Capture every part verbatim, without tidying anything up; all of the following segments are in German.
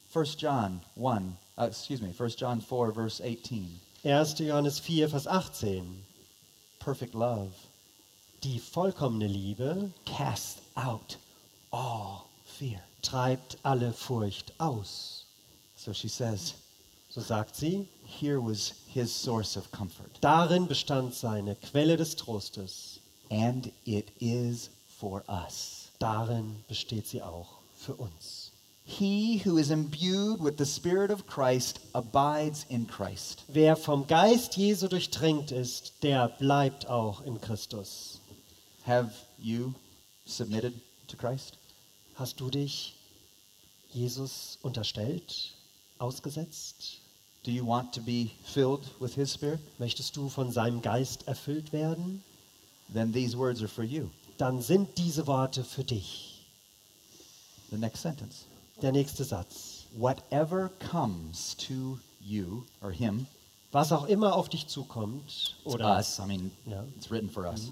First John one, uh, excuse me, First John four, verse eighteen. erster Johannes vier, Vers achtzehn. Perfect love Die vollkommene Liebe casts out all fear. treibt alle Furcht aus. So she says, So sagt sie, here was his source of comfort. darin bestand seine Quelle des Trostes. And it is for us. Darin besteht sie auch für uns. He who is imbued with the Spirit of Christ abides in Christ. Wer vom Geist Jesu durchdrängt ist, der bleibt auch in Christus. Have you submitted to Christ? Hast du dich Jesus unterstellt, ausgesetzt? Do you want to be filled with his Spirit? Möchtest du von seinem Geist erfüllt werden? Then these words are for you. Dann sind diese Worte für dich. The next sentence. Der nächste Satz. Whatever comes to you, or him, Was auch immer auf dich zukommt, it's oder us, I mean, Ja. it's written for us,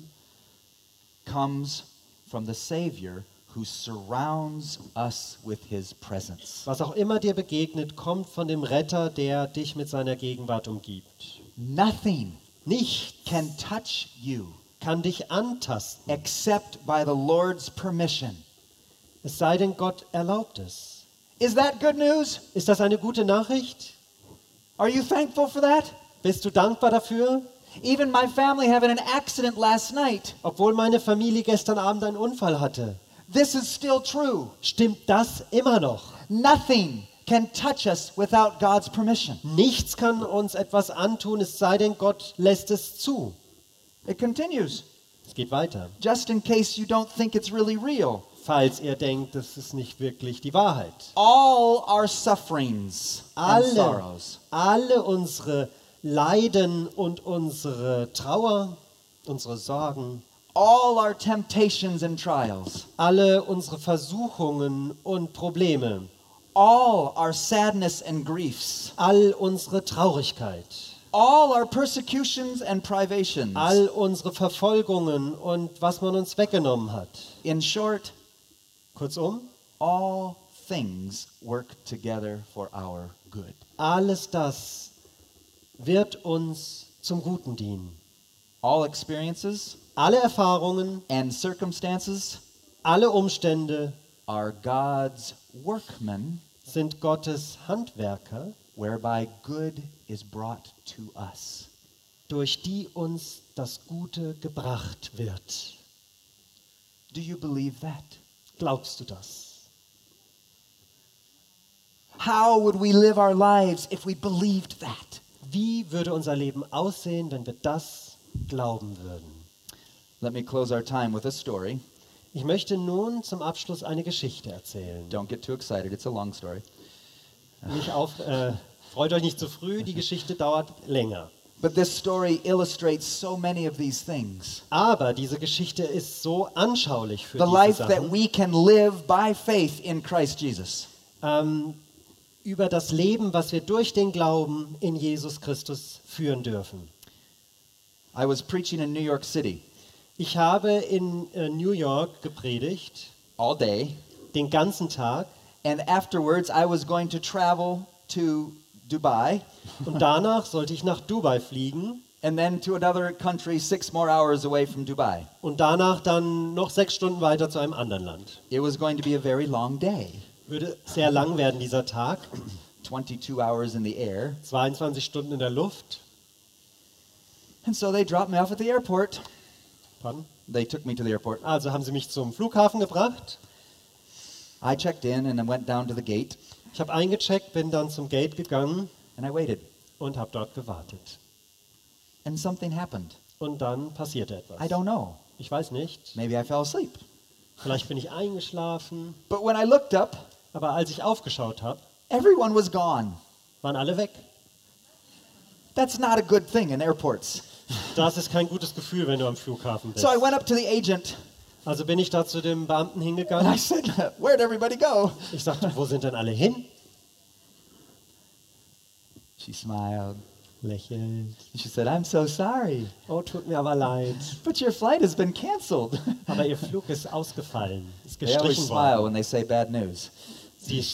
comes from the Savior who surrounds us with his presence. was auch immer dir begegnet, kommt von dem Retter, der dich mit seiner Gegenwart umgibt. Nothing Nichts can touch you kann dich antasten, except by the Lord's permission. es sei denn, Gott erlaubt es. Is that good news? Ist das eine gute Nachricht? Are you thankful for that? Bist du dankbar dafür? Even my family having an accident last night. Obwohl meine Familie gestern Abend einen Unfall hatte. This is still true. Stimmt das immer noch? Nothing can touch us without God's permission. Nichts kann uns etwas antun, es sei denn, Gott lässt es zu. It continues. Es geht weiter. Just in case you don't think it's really real. Falls ihr denkt, das ist nicht wirklich die Wahrheit. All our sufferings and Alle, sorrows, alle unsere Leiden und unsere Trauer, unsere Sorgen, all our temptations and trials, alle unsere Versuchungen und Probleme, all our sadness and griefs, all unsere Traurigkeit, all our persecutions and privations. all unsere Verfolgungen und was man uns weggenommen hat. In short, Kurzum, all things work together for our good. alles das wird uns zum Guten dienen. All experiences Alle Erfahrungen, and circumstances alle Umstände are God's workmen, sind Gottes Handwerker, whereby good is brought to us. durch die uns das Gute gebracht wird. Do you believe that? Glaubst du das? How would we live our lives if we believed that? Wie würde unser Leben aussehen, wenn wir das glauben würden? Let me close our time with a story. Ich möchte nun zum Abschluss eine Geschichte erzählen. Don't get too excited, it's a long story. Nicht auf, äh, freut euch nicht zu früh, die Geschichte dauert länger. But this story illustrates so many of these things. Aber diese Geschichte ist so anschaulich für The diese life that Sachen, we can live by faith in Christ Jesus. ähm, über das Leben, was wir durch den Glauben in Jesus Christus führen dürfen. I was preaching in New York City Ich habe in äh, New York gepredigt, all day, den ganzen Tag, and afterwards I was going to travel to Dubai und danach sollte ich nach Dubai fliegen and then to another country six more hours away from Dubai. und danach dann noch sechs Stunden weiter zu einem anderen Land. It was going to be a very long day, Würde sehr lang werden dieser Tag, twenty-two hours in the air. zweiundzwanzig Stunden in der Luft. And so they dropped me off at the airport. Pardon? They took me to the airport. Also haben sie mich zum Flughafen gebracht. I checked in and then went down to the gate Ich habe eingecheckt, bin dann zum Gate gegangen and I waited. und habe dort gewartet. And something happened. Und dann passierte etwas. I don't know. Ich weiß nicht. Maybe I fell asleep. Vielleicht bin ich eingeschlafen. But when I looked up, Aber als ich aufgeschaut habe, everyone was gone. waren alle weg. That's not a good thing in airports. Das ist kein gutes Gefühl, wenn du am Flughafen bist. So I went up to the agent Also bin ich da zu dem Beamten and I hingegangen. said, "Where'd everybody go?" Ich sagte, wo sind denn alle hin? She smiled. Lächelt. And she said, "I'm so sorry, Oh, tut mir aber leid. but your flight has been canceled." Aber ihr Flug ist ausgefallen. Ist They always gestrichen smile worden. when they say bad news. Sie